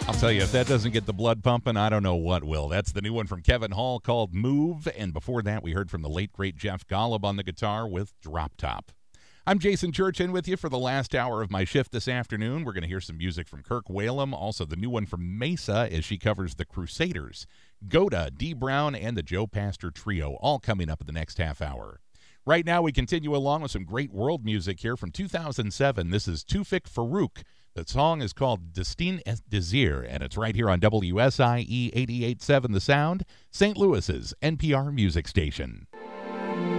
I'll tell you, if that doesn't get the blood pumping, I don't know what will. That's the new one from Kevin Hall called Move. And before that, we heard from the late, great Jeff Golub on the guitar with Drop Top. I'm Jason Church in with you for the last hour of my shift this afternoon. We're going to hear some music from Kirk Whalum, also the new one from Mesa as she covers the Crusaders, Goda, Dee Brown, and the Joe Pastor Trio, all coming up in the next half hour. Right now, we continue along with some great world music here from 2007. This is Tufik Farouk. The song is called Destin et Désir, and it's right here on WSIE 88.7 The Sound, St. Louis's NPR music station.